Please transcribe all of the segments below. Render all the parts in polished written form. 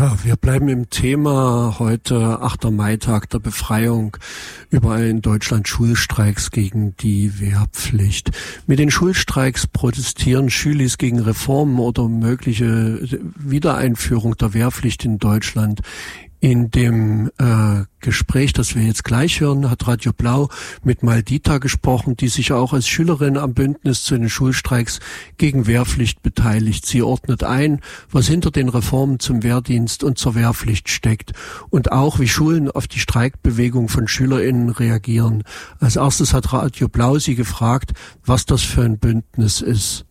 Ja, wir bleiben im Thema. Heute 8. Mai-Tag der Befreiung. Überall in Deutschland Schulstreiks gegen die Wehrpflicht. Mit den Schulstreiks protestieren Schülis gegen Reformen oder mögliche Wiedereinführung der Wehrpflicht in Deutschland. In dem Gespräch, das wir jetzt gleich hören, hat Radio Blau mit Maldita gesprochen, die sich auch als Schülerin am Bündnis zu den Schulstreiks gegen Wehrpflicht beteiligt. Sie ordnet ein, was hinter den Reformen zum Wehrdienst und zur Wehrpflicht steckt und auch, wie Schulen auf die Streikbewegung von SchülerInnen reagieren. Als erstes hat Radio Blau sie gefragt, was das für ein Bündnis ist.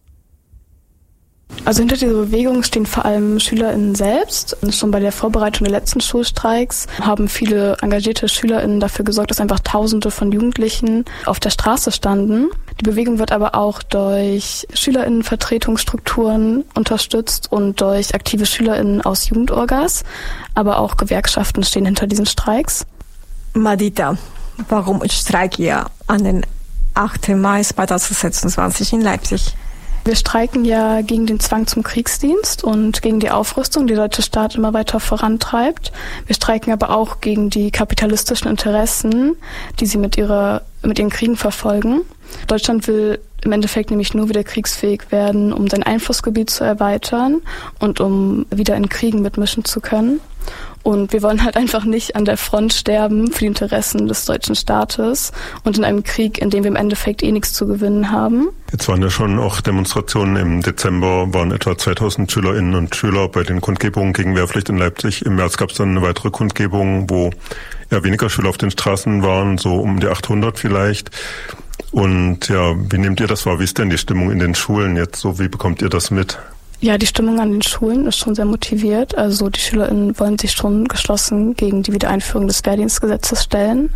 Also hinter dieser Bewegung stehen vor allem SchülerInnen selbst. Schon bei der Vorbereitung der letzten Schulstreiks haben viele engagierte SchülerInnen dafür gesorgt, dass einfach Tausende von Jugendlichen auf der Straße standen. Die Bewegung wird aber auch durch SchülerInnenvertretungsstrukturen unterstützt und durch aktive SchülerInnen aus Jugendorgas. Aber auch Gewerkschaften stehen hinter diesen Streiks. Maldita, warum streikt ihr an den 8. Mai 2026 in Leipzig? Wir streiken ja gegen den Zwang zum Kriegsdienst und gegen die Aufrüstung, die der deutsche Staat immer weiter vorantreibt. Wir streiken aber auch gegen die kapitalistischen Interessen, die sie mit ihren Kriegen verfolgen. Deutschland will im Endeffekt nämlich nur wieder kriegsfähig werden, um sein Einflussgebiet zu erweitern und um wieder in Kriegen mitmischen zu können. Und wir wollen halt einfach nicht an der Front sterben für die Interessen des deutschen Staates und in einem Krieg, in dem wir im Endeffekt nichts zu gewinnen haben. Jetzt waren ja schon auch Demonstrationen. Im Dezember waren etwa 2000 Schülerinnen und Schüler bei den Kundgebungen gegen Wehrpflicht in Leipzig. Im März gab es dann eine weitere Kundgebung, wo ja weniger Schüler auf den Straßen waren, so um die 800 vielleicht. Und ja, wie nehmt ihr das wahr? Wie ist denn die Stimmung in den Schulen jetzt so? Wie bekommt ihr das mit? Ja, die Stimmung an den Schulen ist schon sehr motiviert. Also die SchülerInnen wollen sich schon geschlossen gegen die Wiedereinführung des Wehrdienstgesetzes stellen.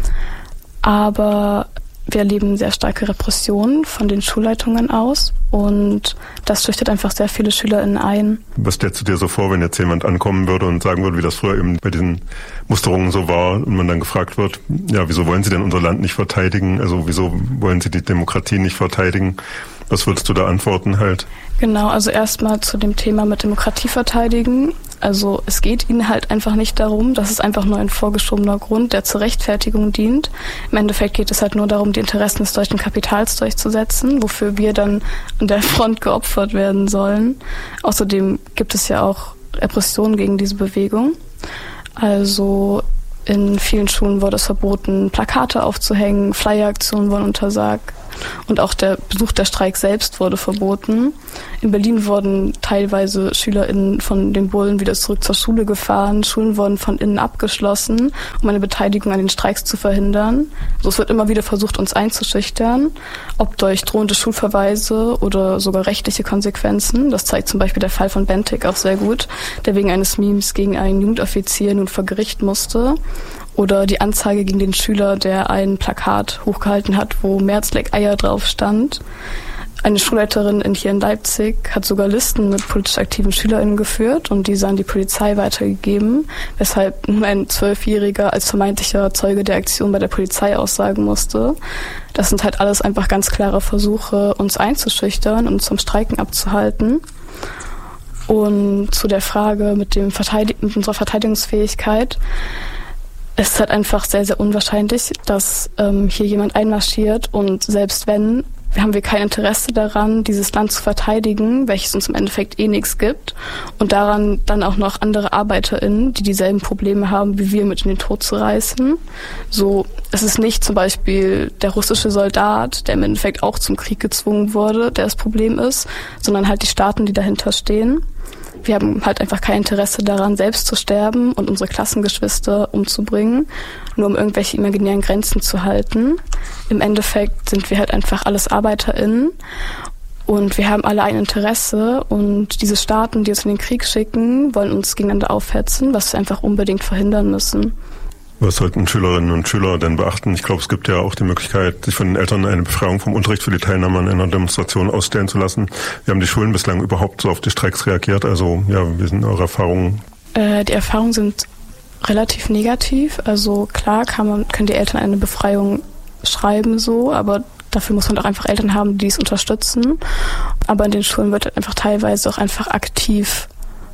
Aber wir erleben sehr starke Repressionen von den Schulleitungen aus und das schüchtert einfach sehr viele SchülerInnen ein. Was stellst du dir so vor, wenn jetzt jemand ankommen würde und sagen würde, wie das früher eben bei diesen Musterungen so war und man dann gefragt wird, ja, wieso wollen Sie denn unser Land nicht verteidigen? Also wieso wollen Sie die Demokratie nicht verteidigen? Was würdest du da antworten halt? Genau, also erstmal zu dem Thema mit Demokratie verteidigen. Also es geht ihnen halt einfach nicht darum, das ist einfach nur ein vorgeschobener Grund, der zur Rechtfertigung dient. Im Endeffekt geht es halt nur darum, die Interessen des deutschen Kapitals durchzusetzen, wofür wir dann an der Front geopfert werden sollen. Außerdem gibt es ja auch Repressionen gegen diese Bewegung. Also in vielen Schulen wurde es verboten, Plakate aufzuhängen, Flyeraktionen wurden untersagt und auch der Besuch der Streik selbst wurde verboten. In Berlin wurden teilweise SchülerInnen von den Bullen wieder zurück zur Schule gefahren. Schulen wurden von innen abgeschlossen, um eine Beteiligung an den Streiks zu verhindern. Also es wird immer wieder versucht, uns einzuschüchtern, ob durch drohende Schulverweise oder sogar rechtliche Konsequenzen. Das zeigt zum Beispiel der Fall von Bentik auch sehr gut, der wegen eines Memes gegen einen Jugendoffizier nun vor Gericht musste. Oder die Anzeige gegen den Schüler, der ein Plakat hochgehalten hat, wo Merz leck Eier drauf stand. Eine Schulleiterin hier in Leipzig hat sogar Listen mit politisch aktiven SchülerInnen geführt und diese an die Polizei weitergegeben, weshalb nun ein 12-Jähriger als vermeintlicher Zeuge der Aktion bei der Polizei aussagen musste. Das sind halt alles einfach ganz klare Versuche, uns einzuschüchtern und zum Streiken abzuhalten. Und zu der Frage mit unserer Verteidigungsfähigkeit. Es ist halt einfach sehr, sehr unwahrscheinlich, dass hier jemand einmarschiert und selbst wenn, haben wir kein Interesse daran, dieses Land zu verteidigen, welches uns im Endeffekt nichts gibt und daran dann auch noch andere ArbeiterInnen, die dieselben Probleme haben, wie wir mit in den Tod zu reißen. So, es ist nicht zum Beispiel der russische Soldat, der im Endeffekt auch zum Krieg gezwungen wurde, der das Problem ist, sondern halt die Staaten, die dahinter stehen. Wir haben halt einfach kein Interesse daran, selbst zu sterben und unsere Klassengeschwister umzubringen, nur um irgendwelche imaginären Grenzen zu halten. Im Endeffekt sind wir halt einfach alles ArbeiterInnen und wir haben alle ein Interesse und diese Staaten, die uns in den Krieg schicken, wollen uns gegeneinander aufhetzen, was wir einfach unbedingt verhindern müssen. Was sollten Schülerinnen und Schüler denn beachten? Ich glaube, es gibt ja auch die Möglichkeit, sich von den Eltern eine Befreiung vom Unterricht für die Teilnahme an einer Demonstration ausstellen zu lassen. Wie haben die Schulen bislang überhaupt so auf die Streiks reagiert? Also, ja, wie sind eure Erfahrungen? Die Erfahrungen sind relativ negativ. Also klar können die Eltern eine Befreiung schreiben so, aber dafür muss man auch einfach Eltern haben, die es unterstützen. Aber in den Schulen wird einfach teilweise auch einfach aktiv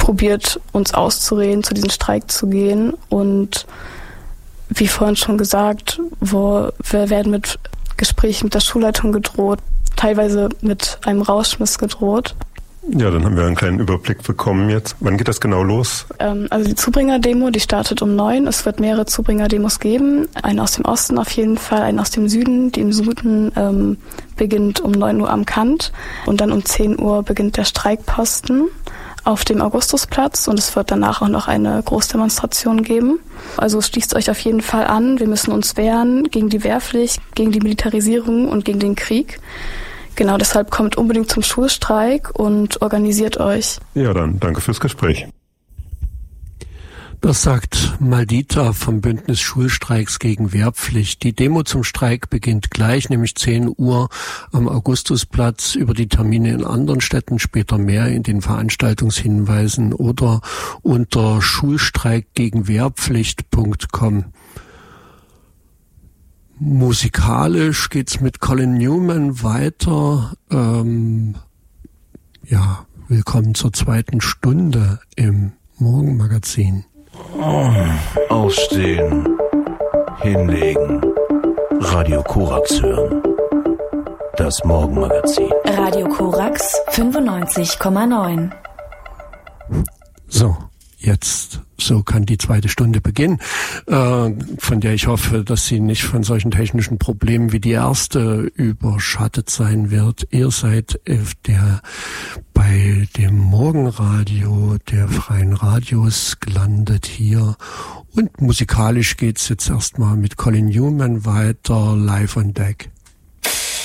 probiert, uns auszureden, zu diesem Streik zu gehen. Und wie vorhin schon gesagt, wir werden mit Gesprächen mit der Schulleitung gedroht, teilweise mit einem Rausschmiss gedroht. Ja, dann haben wir einen kleinen Überblick bekommen jetzt. Wann geht das genau los? Also die Zubringer-Demo, die startet um 9. Es wird mehrere Zubringer-Demos geben. Eine aus dem Osten auf jeden Fall, eine aus dem Süden. Die im Süden beginnt um 9 Uhr am Kant. Und dann um 10 Uhr beginnt der Streikposten auf dem Augustusplatz. Und es wird danach auch noch eine Großdemonstration geben. Also schließt euch auf jeden Fall an. Wir müssen uns wehren gegen die Wehrpflicht, gegen die Militarisierung und gegen den Krieg. Genau, deshalb kommt unbedingt zum Schulstreik und organisiert euch. Ja, dann danke fürs Gespräch. Das sagt Maldita vom Bündnis Schulstreiks gegen Wehrpflicht. Die Demo zum Streik beginnt gleich, nämlich 10 Uhr am Augustusplatz. Über die Termine in anderen Städten später mehr in den Veranstaltungshinweisen oder unter schulstreikgegenwehrpflicht.com. Musikalisch geht's mit Colin Newman weiter. Willkommen zur 2. Stunde im Morgenmagazin. Aufstehen, hinlegen, Radio Korax hören. Das Morgenmagazin. Radio Korax 95,9. So. Jetzt, so kann die 2. Stunde beginnen, von der ich hoffe, dass sie nicht von solchen technischen Problemen wie die erste überschattet sein wird. Ihr seid bei dem Morgenradio der Freien Radios gelandet hier. Und musikalisch geht's jetzt erstmal mit Colin Newman weiter, live on deck.